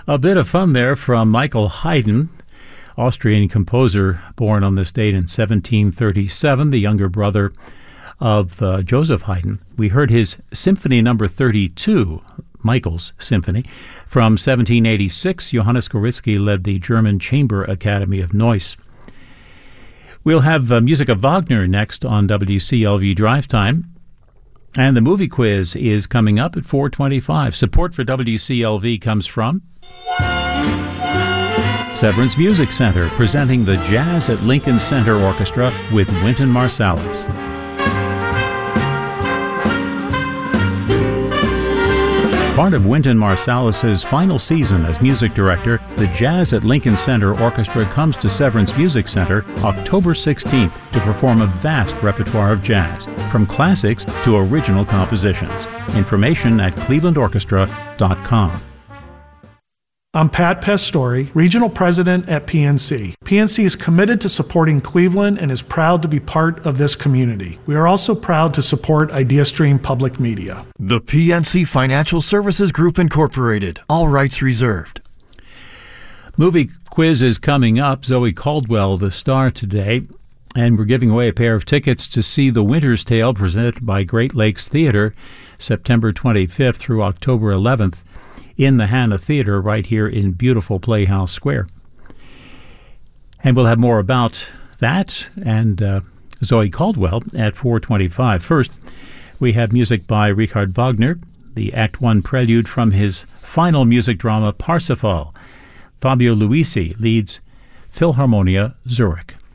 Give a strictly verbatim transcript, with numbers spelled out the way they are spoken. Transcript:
A bit of fun there from Michael Haydn, Austrian composer born on this date in seventeen thirty-seven, the younger brother of uh, Joseph Haydn. We heard his Symphony Number thirty-two, Michael's Symphony. From seventeen eighty-six, Johannes Gorizki led the German Chamber Academy of Neuss. We'll have uh, music of Wagner next on W C L V Drive Time. And the movie quiz is coming up at four twenty-five. Support for W C L V comes from Severance Music Center, presenting the Jazz at Lincoln Center Orchestra with Wynton Marsalis. Part of Wynton Marsalis's final season as music director, the Jazz at Lincoln Center Orchestra comes to Severance Music Center October sixteenth to perform a vast repertoire of jazz, from classics to original compositions. Information at cleveland orchestra dot com. I'm Pat Pastore, Regional President at P N C. P N C is committed to supporting Cleveland and is proud to be part of this community. We are also proud to support IdeaStream Public Media. The P N C Financial Services Group Incorporated. All rights reserved. Movie quiz is coming up. Zoe Caldwell, the star today. And we're giving away a pair of tickets to see The Winter's Tale presented by Great Lakes Theater, September twenty-fifth through October eleventh. In the Hannah Theater right here in beautiful Playhouse Square. And we'll have more about that and uh, Zoe Caldwell at four twenty-five. First, we have music by Richard Wagner, the Act One prelude from his final music drama Parsifal. Fabio Luisi leads Philharmonia Zurich.